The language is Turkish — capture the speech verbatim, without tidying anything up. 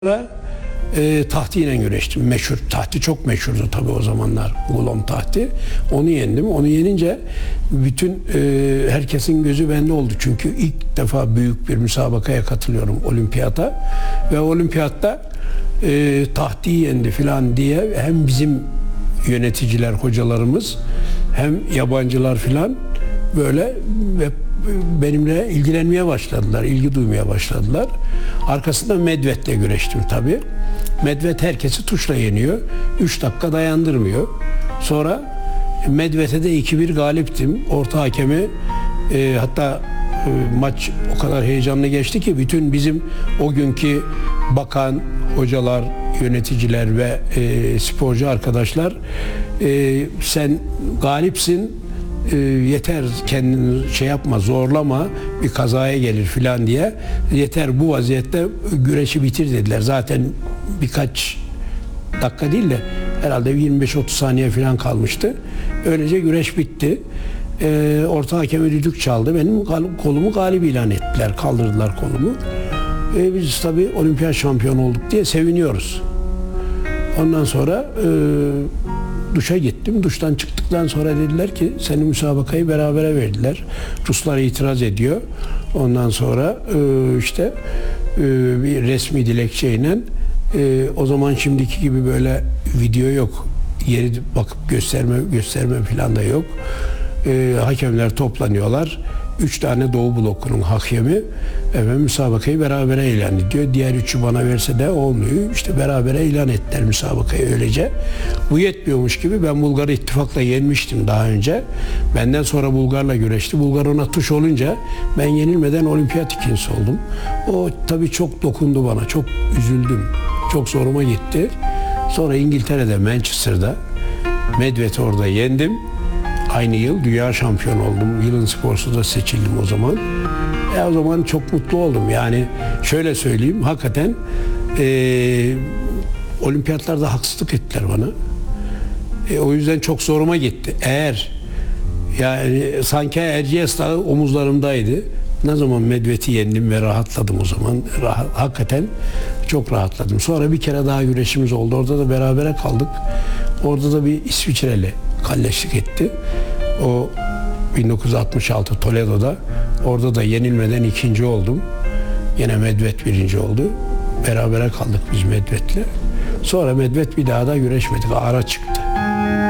Sonra e, tahtiyle güreştim. Meşhur. Tahti çok meşhurdu tabii o zamanlar. Gulom tahti. Onu yendim. Onu yenince bütün e, herkesin gözü bende oldu. Çünkü ilk defa büyük bir müsabakaya katılıyorum, olimpiyata. Ve olimpiyatta e, tahtiyi yendi filan diye hem bizim yöneticiler, hocalarımız hem yabancılar filan böyle ve benimle ilgilenmeye başladılar, ilgi duymaya başladılar. Arkasında Medved'le güreştim tabii. Medved herkesi tuşla yeniyor. Üç dakika dayandırmıyor. Sonra Medved'e de iki bir galiptim. Orta hakemi e, hatta e, maç o kadar heyecanlı geçti ki bütün bizim o günkü bakan, hocalar, yöneticiler ve e, sporcu arkadaşlar e, sen galipsin, E, yeter kendini şey yapma, zorlama, bir kazaya gelir filan diye, yeter bu vaziyette güreşi bitir dediler. Zaten birkaç dakika değil de herhalde yirmi beş otuz saniye filan kalmıştı. Öylece güreş bitti. E, orta hakeme düdük çaldı. Benim kolumu galip ilan ettiler. Kaldırdılar kolumu. E, biz tabii olimpiyat şampiyonu olduk diye seviniyoruz. Ondan sonra e, duşa gittim. Duştan çıktıktan sonra dediler ki senin müsabakayı berabere verdiler. Ruslar itiraz ediyor. Ondan sonra e, işte e, bir resmi dilekçeyle e, o zaman şimdiki gibi böyle video yok. Yeri bakıp gösterme gösterme falan da yok. E, hakemler toplanıyorlar. Üç tane Doğu blokunun hakemi efendim, müsabakayı berabere ilan ediyor. Diğer üçü bana verse de olmuyor. İşte berabere ilan ettiler müsabakayı öylece. Bu yetmiyormuş gibi ben Bulgar'ı ittifakla yenmiştim daha önce. Benden sonra Bulgar'la güreşti. Bulgar ona tuş olunca ben yenilmeden olimpiyat ikincisi oldum. O tabii çok dokundu bana. Çok üzüldüm. Çok zoruma gitti. Sonra İngiltere'de, Manchester'da Medved'i orada yendim. Aynı yıl dünya şampiyonu oldum. Yılın sporcusu da seçildim o zaman. E o zaman çok mutlu oldum. Yani şöyle söyleyeyim, hakikaten e, olimpiyatlarda haksızlık ettiler bana. E, o yüzden çok zoruma gitti. Eğer yani sanki Erciyes Dağı omuzlarımdaydı. Ne zaman Medved'i yendim ve rahatladım o zaman. Rahat, hakikaten çok rahatladım. Sonra bir kere daha güreşimiz oldu. Orada da berabere kaldık. Orada da bir İsviçreli kalleşlik etti. O bin dokuz yüz altmış altı Toledo'da. Orada da yenilmeden ikinci oldum. Yine Medved birinci oldu. Berabere kaldık biz Medved'le. Sonra Medved bir daha da güreşmedik. Ara çıktı.